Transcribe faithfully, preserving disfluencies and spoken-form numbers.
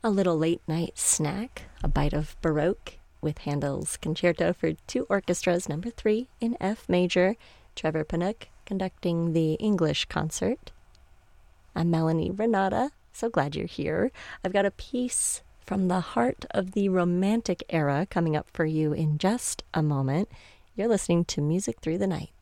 A little late night snack, a bite of Baroque with Handel's Concerto for Two Orchestras, number three in F major. Trevor Panook conducting the English concert. I'm Melanie Renata. So glad you're here. I've got a piece from the heart of the Romantic era coming up for you in just a moment. You're listening to Music Through the Night.